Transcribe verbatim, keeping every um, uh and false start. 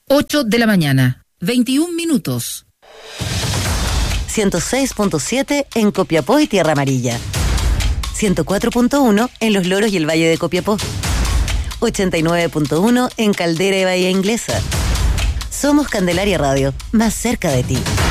ocho de la mañana, veintiún minutos. ciento seis punto siete en Copiapó y Tierra Amarilla. ciento cuatro punto uno en Los Loros y el Valle de Copiapó. ochenta y nueve punto uno en Caldera y Bahía Inglesa. Somos Candelaria Radio, más cerca de ti.